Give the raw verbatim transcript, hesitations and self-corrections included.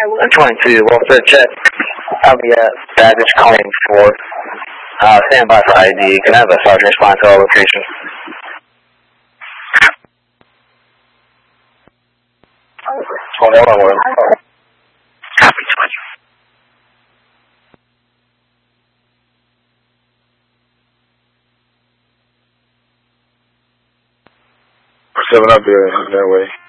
I'm twenty-two, welfare check. I'll be at baggage claim four. Uh, stand by for I D. Can I have a sergeant respond to our location? twenty-one, one. Copy, twenty. seven up here, that way.